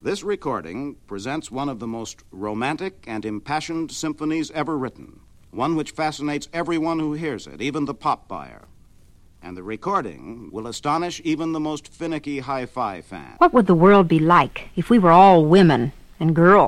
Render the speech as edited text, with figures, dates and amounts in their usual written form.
This recording presents one of the most romantic and impassioned symphonies ever written, one which fascinates everyone who hears it, even the pop buyer. And the recording will astonish even the most finicky hi-fi fan. What would the world be like if we were all women and girls?